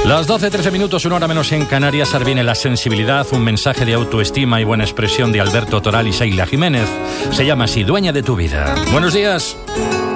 Las 12:13 minutos, una hora menos en Canarias. Ahora viene La sensibilidad, un mensaje de autoestima y buena expresión de Alberto Toral y Seila Jiménez. Se llama así, Dueña de tu vida. Buenos días.